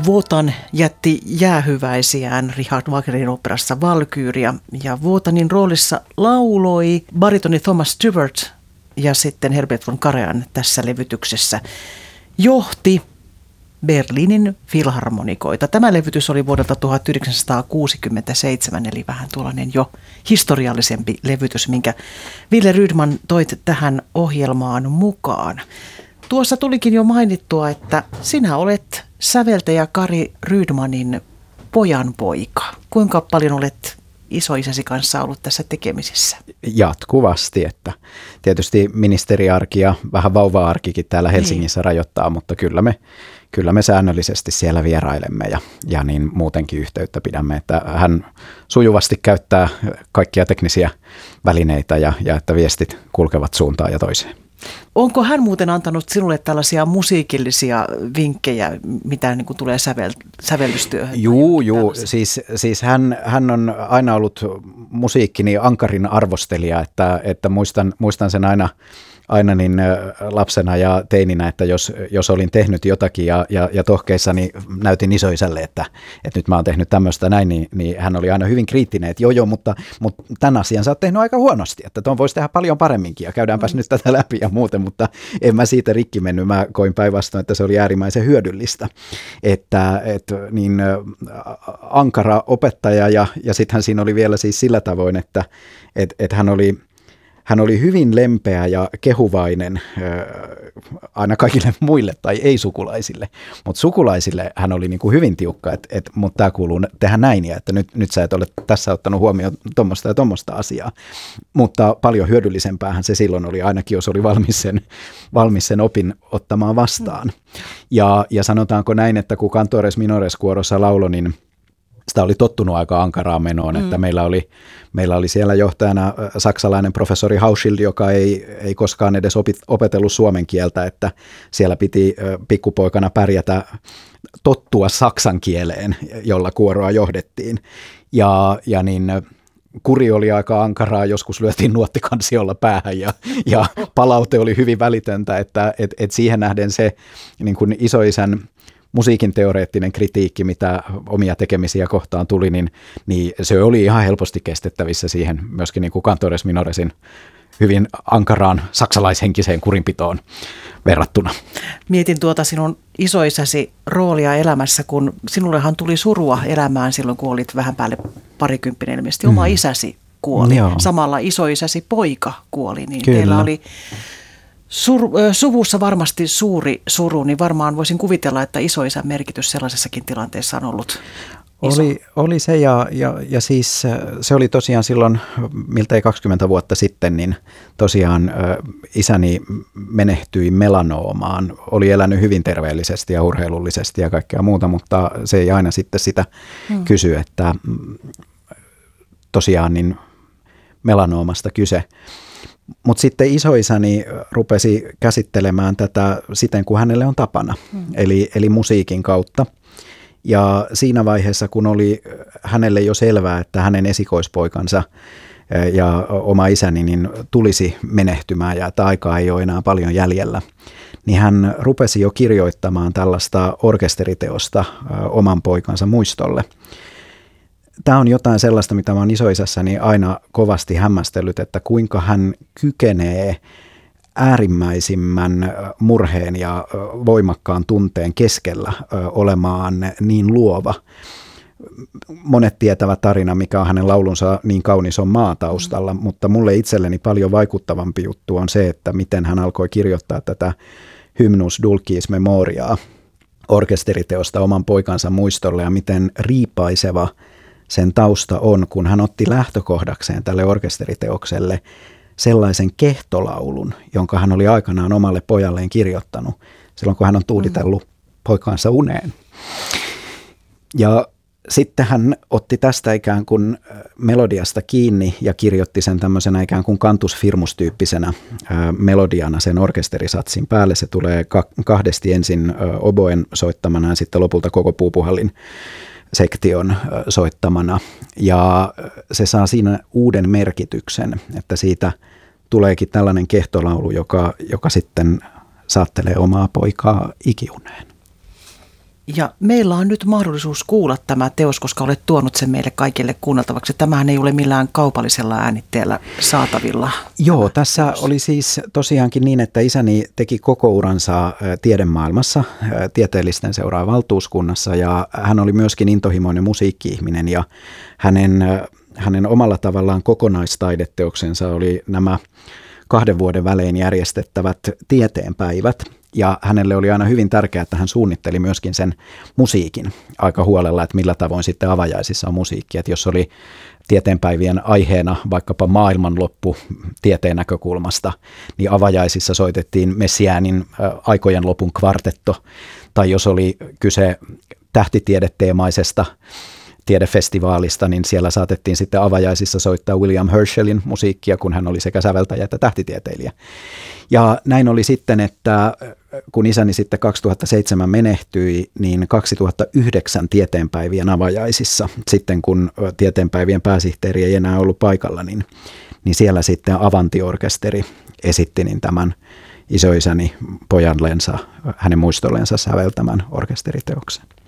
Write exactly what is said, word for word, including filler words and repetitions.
Wotan jätti jäähyväisiään Richard Wagnerin operassa Valkyria ja Wotanin roolissa lauloi baritoni Thomas Stewart ja sitten Herbert von Karajan tässä levytyksessä johti Berliinin filharmonikoita. Tämä levytys oli vuodelta tuhatyhdeksänsataakuusikymmentäseitsemän, eli vähän tuollainen jo historiallisempi levytys, minkä Wille Rydman toit tähän ohjelmaan mukaan. Tuossa tulikin jo mainittua, että sinä olet säveltäjä Kari Rydmanin pojanpoika. Kuinka paljon olet isoisäsi kanssa ollut tässä tekemisissä? Jatkuvasti, että tietysti ministeriarki ja vähän vauva-arkikin täällä Helsingissä niin rajoittaa, mutta kyllä me, kyllä me säännöllisesti siellä vierailemme ja, ja niin muutenkin yhteyttä pidämme, että hän sujuvasti käyttää kaikkia teknisiä välineitä ja, ja että viestit kulkevat suuntaan ja toiseen. Onko hän muuten antanut sinulle tällaisia musiikillisia vinkkejä, mitä niin kuin tulee sävel, sävellystyöhön? Juu, juu. Siis, siis hän, hän on aina ollut musiikkini ankarin arvostelija, että, että muistan, muistan sen aina, aina niin lapsena ja teininä, että jos, jos olin tehnyt jotakin ja, ja, ja tohkeissani näytin isoisälle, että, että nyt mä oon tehnyt tämmöistä näin, niin, niin hän oli aina hyvin kriittinen, että joo joo, mutta, mutta tämän asian sä oot tehnyt aika huonosti, että tuon voisi tehdä paljon paremminkin ja käydäänpäs mm. nyt tätä läpi ja muuten, mutta en mä siitä rikki mennyt, mä koin päinvastoin, että se oli äärimmäisen hyödyllistä, että, että niin ankara opettaja ja, ja sitten hän siinä oli vielä siis sillä tavoin, että, että, että hän oli Hän oli hyvin lempeä ja kehuvainen äh, aina kaikille muille tai ei-sukulaisille, mutta sukulaisille hän oli niin kuin hyvin tiukka, että et, mutta tämä kuuluu tehdä näin ja että nyt, nyt sä et ole tässä ottanut huomioon tuommoista ja tuommoista asiaa. Mutta paljon hyödyllisempäähän se silloin oli, ainakin jos oli valmis sen, valmis sen opin ottamaan vastaan. Ja, ja sanotaanko näin, että kun Cantores Minores kuorossa lauloi, niin sitä oli tottunut aika ankaraan menoon, että mm. meillä, oli, meillä oli siellä johtajana saksalainen professori Hauschild, joka ei, ei koskaan edes opit, opetellut suomen kieltä, että siellä piti pikkupoikana pärjätä, tottua saksan kieleen, jolla kuoroa johdettiin. Ja, ja niin kuri oli aika ankaraa, joskus lyötiin nuottikansiolla päähän ja, ja palaute oli hyvin välitöntä, että et, et siihen nähden se niin kuin isoisän musiikin teoreettinen kritiikki, mitä omia tekemisiä kohtaan tuli, niin, niin se oli ihan helposti kestettävissä siihen myöskin niin kuin Cantores Minoresin hyvin ankaraan saksalaishenkiseen kurinpitoon verrattuna. Mietin tuota sinun isoisäsi roolia elämässä, kun sinullehan tuli surua elämään silloin, kun olit vähän päälle parikymppinen, ilmeisesti oma mm. isäsi kuoli. Joo. Samalla isoisäsi poika kuoli, niin Kyllä. teillä oli Sur, suvussa varmasti suuri suru, niin varmaan voisin kuvitella, että isoisän merkitys sellaisessakin tilanteessa on ollut iso. Oli, oli se ja, ja, ja siis se oli tosiaan silloin miltei kaksikymmentä vuotta sitten, niin tosiaan isäni menehtyi melanoomaan. Oli elänyt hyvin terveellisesti ja urheilullisesti ja kaikkea muuta, mutta se ei aina sitten sitä hmm. kysy, että tosiaan niin melanoomasta kyse. Mutta sitten isoisäni rupesi käsittelemään tätä siten, kuin hänelle on tapana, mm. eli, eli musiikin kautta. Ja siinä vaiheessa, kun oli hänelle jo selvää, että hänen esikoispoikansa ja oma isäni niin tulisi menehtymään ja että aikaa ei ole enää paljon jäljellä, niin hän rupesi jo kirjoittamaan tällaista orkesteriteosta oman poikansa muistolle. Tämä on jotain sellaista, mitä mä oon isoisässäni aina kovasti hämmästellyt, että kuinka hän kykenee äärimmäisimmän murheen ja voimakkaan tunteen keskellä olemaan niin luova. Monet tietävät tarina, mikä on hänen laulunsa Niin kaunis on maa taustalla, mutta mulle itselleni paljon vaikuttavampi juttu on se, että miten hän alkoi kirjoittaa tätä Hymnus Dulcis Memoriaa orkesteriteosta oman poikansa muistolle ja miten riipaiseva sen tausta on, kun hän otti lähtökohdakseen tälle orkesteriteokselle sellaisen kehtolaulun, jonka hän oli aikanaan omalle pojalleen kirjoittanut silloin, kun hän on tuuditellut mm. poikaansa uneen. Ja sitten hän otti tästä ikään kuin melodiasta kiinni ja kirjoitti sen tämmöisenä ikään kuin cantus firmus-tyyppisenä melodiana sen orkesterisatsin päälle. Se tulee kahdesti ensin oboen soittamana ja sitten lopulta koko puupuhallin sektion soittamana. Ja se saa siinä uuden merkityksen, että siitä tuleekin tällainen kehtolaulu, joka, joka sitten saattelee omaa poikaa ikiuneen. Ja meillä on nyt mahdollisuus kuulla tämä teos, koska olet tuonut sen meille kaikille kuunneltavaksi. Tämähän ei ole millään kaupallisella äänitteellä saatavilla. Joo, tässä teos oli siis tosiaankin niin, että isäni teki koko uransa tiedemaailmassa, tieteellisten seuraa valtuuskunnassa, ja hän oli myöskin intohimoinen musiikki-ihminen, ja hänen, hänen omalla tavallaan kokonaistaideteoksensa oli nämä kahden vuoden välein järjestettävät tieteenpäivät. Ja hänelle oli aina hyvin tärkeää, että hän suunnitteli myöskin sen musiikin aika huolella, että millä tavoin sitten avajaisissa on musiikki. Että jos oli tieteenpäivien aiheena vaikkapa maailmanloppu tieteen näkökulmasta, niin avajaisissa soitettiin Messiäänin aikojen lopun kvartetto. Tai jos oli kyse tähtitiedeteemaisesta tiedefestivaalista, niin siellä saatettiin sitten avajaisissa soittaa William Herschelin musiikkia, kun hän oli sekä säveltäjä että tähtitieteilijä. Ja näin oli sitten, että kun isäni sitten kaksituhattaseitsemän menehtyi, niin kaksituhattayhdeksän tieteenpäivien avajaisissa, sitten kun tieteenpäivien pääsihteeri ei enää ollut paikalla, niin, niin siellä sitten Avanti-orkesteri esitti niin tämän isoisäni pojallensa, hänen muistollensa säveltämän orkesteriteoksen.